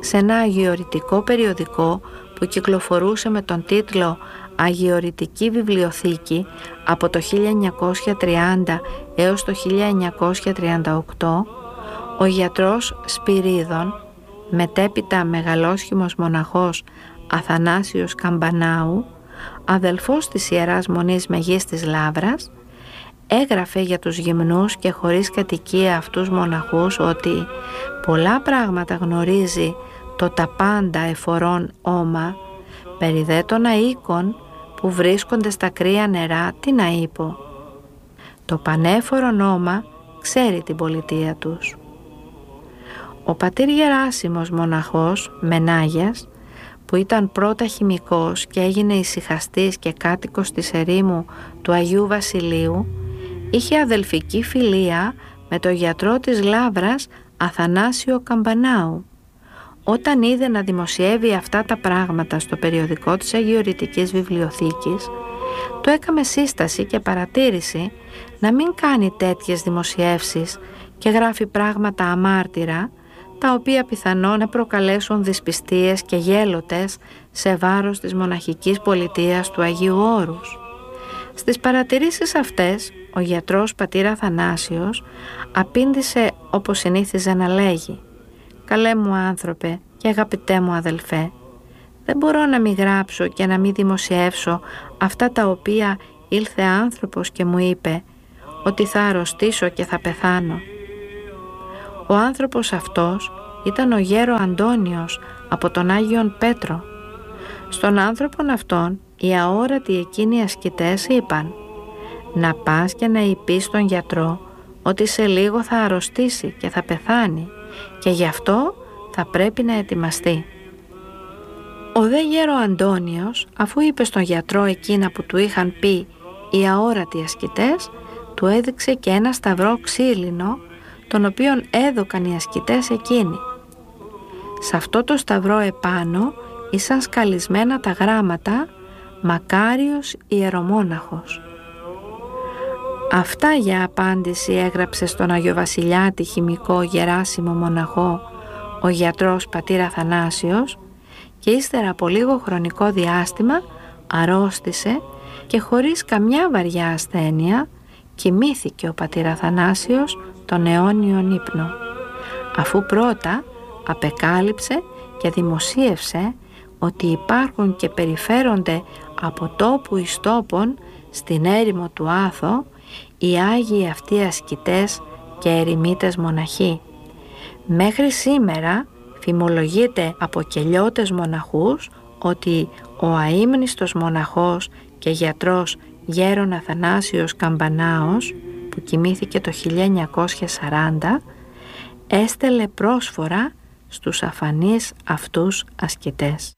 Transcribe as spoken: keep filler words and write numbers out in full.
σε ένα αγιορητικό περιοδικό που κυκλοφορούσε με τον τίτλο «Αγιορητική βιβλιοθήκη» από το χίλια εννιακόσια τριάντα έως το χίλια εννιακόσια τριάντα οκτώ, ο γιατρός Σπυρίδων, μετέπειτα μεγαλόσχημος μοναχός Αθανάσιος Καμπανάου, αδελφός της Ιεράς Μονής Μεγίστης Λαύρας, έγραφε για τους γυμνούς και χωρίς κατοικία αυτούς μοναχούς ότι πολλά πράγματα γνωρίζει το τα πάντα εφορών όμα, περί δε των αΐκων που βρίσκονται στα κρύα νερά, τι να είπω. Το πανέφορον όμα ξέρει την πολιτεία τους. Ο πατήρ Γεράσιμος μοναχός Μενάγιας, που ήταν πρώτα χημικός και έγινε ησυχαστής και κάτοικος της ερήμου του Αγίου Βασιλείου, είχε αδελφική φιλία με τον γιατρό της Λαύρας Αθανάσιο Καμπανάου. Όταν είδε να δημοσιεύει αυτά τα πράγματα στο περιοδικό της Αγιορητικής Βιβλιοθήκης, του έκαμε σύσταση και παρατήρηση να μην κάνει τέτοιες δημοσιεύσεις και γράφει πράγματα αμάρτυρα, τα οποία πιθανόν να προκαλέσουν δυσπιστίες και γέλοτες σε βάρος της μοναχικής πολιτείας του Αγίου Όρους. Στις παρατηρήσεις αυτές, ο γιατρός πατήρ Αθανάσιος απήντησε όπως συνήθιζε να λέγει: «Καλέ μου άνθρωπε και αγαπητέ μου αδελφέ, δεν μπορώ να μην γράψω και να μην δημοσιεύσω αυτά τα οποία ήλθε άνθρωπος και μου είπε ότι θα αρρωστήσω και θα πεθάνω». Ο άνθρωπος αυτός ήταν ο γέρο Αντώνιος από τον Άγιον Πέτρο. Στον άνθρωπον αυτόν οι αόρατοι εκείνοι ασκητές είπαν: «Να πας και να είπεις στον γιατρό ότι σε λίγο θα αρρωστήσει και θα πεθάνει και γι' αυτό θα πρέπει να ετοιμαστεί». Ο δε γέρο Αντώνιος, αφού είπε στον γιατρό εκείνα που του είχαν πει οι αόρατοι ασκητές, του έδειξε και ένα σταυρό ξύλινο, τον οποίον έδωκαν οι ασκητές εκείνοι. Σε αυτό το σταυρό επάνω ήσαν σκαλισμένα τα γράμματα «Μακάριος ιερομόναχος». Αυτά για απάντηση έγραψε στον Αγιοβασιλιάτη χημικό Γεράσιμο μοναχό ο γιατρός πατήρ Αθανάσιος και ύστερα από λίγο χρονικό διάστημα αρρώστησε και χωρίς καμιά βαριά ασθένεια κοιμήθηκε ο πατήρ Αθανάσιος τον αιώνιον ύπνο, αφού πρώτα απεκάλυψε και δημοσίευσε ότι υπάρχουν και περιφέρονται από τόπου εις τόπον στην έρημο του Άθο οι Άγιοι αυτοί ασκητές και ερημίτες μοναχοί. Μέχρι σήμερα φημολογείται από κελιώτες μοναχούς ότι ο αείμνηστος μοναχός και γιατρός γέρον Αθανάσιος Καμπανάος, που κοιμήθηκε το χίλια εννιακόσια σαράντα, έστελε πρόσφορα στους αφανείς αυτούς ασκητές.